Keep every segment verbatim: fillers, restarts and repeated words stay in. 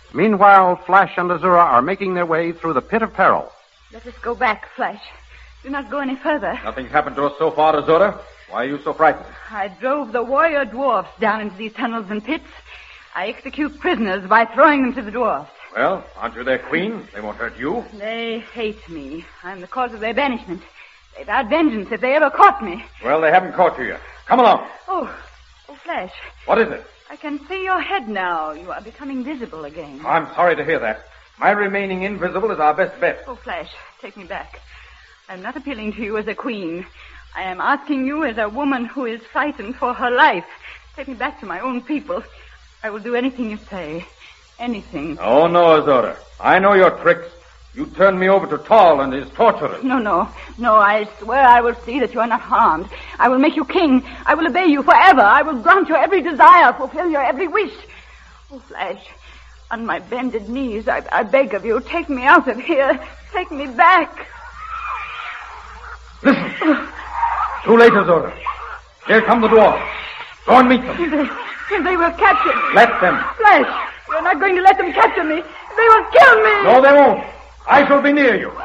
Meanwhile, Flash and Azura are making their way through the pit of peril. Let us go back, Flash. Do not go any further. Nothing's happened to us so far, Azura. Why are you so frightened? I drove the warrior dwarfs down into these tunnels and pits. I execute prisoners by throwing them to the dwarfs. Well, aren't you their queen? They won't hurt you. They hate me. I'm the cause of their banishment. They vowed vengeance if they ever caught me. Well, they haven't caught you yet. Come along. Oh, oh, Flash. What is it? I can see your head now. You are becoming visible again. I'm sorry to hear that. My remaining invisible is our best bet. Oh, Flash, take me back. I'm not appealing to you as a queen. I am asking you as a woman who is frightened for her life. Take me back to my own people. I will do anything you say. Anything. Oh, no, Azura. I know your tricks. You turned me over to Tal and his torturers. No, no. No, I swear I will see that you are not harmed. I will make you king. I will obey you forever. I will grant your every desire, fulfill your every wish. Oh, Flash, on my bended knees, I, I beg of you, take me out of here. Take me back. Listen. Too late, Azura. Here come the dwarfs. Go and meet them. They, they will capture me. Let them. Flash, you're not going to let them capture me. They will kill me. No, they won't. I shall be near you.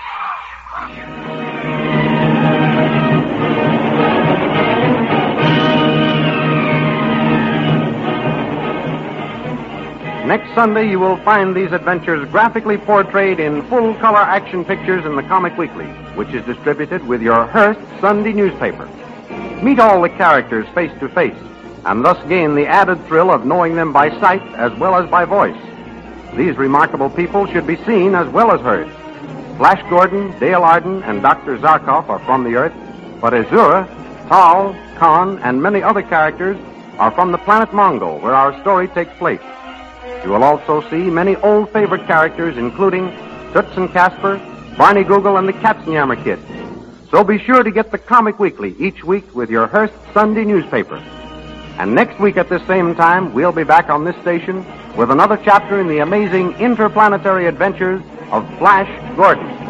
Next Sunday, you will find these adventures graphically portrayed in full-color action pictures in the Comic Weekly, which is distributed with your Hearst Sunday newspaper. Meet all the characters face to face, and thus gain the added thrill of knowing them by sight as well as by voice. These remarkable people should be seen as well as heard. Flash Gordon, Dale Arden, and Doctor Zarkov are from the Earth, but Azura, Tal, Khan, and many other characters are from the planet Mongol, where our story takes place. You will also see many old favorite characters, including Toots and Casper, Barney Google, and the Katzenjammer Kid. So be sure to get the Comic Weekly each week with your Hearst Sunday newspaper. And next week at this same time, we'll be back on this station with another chapter in the amazing interplanetary adventures of Flash Gordon.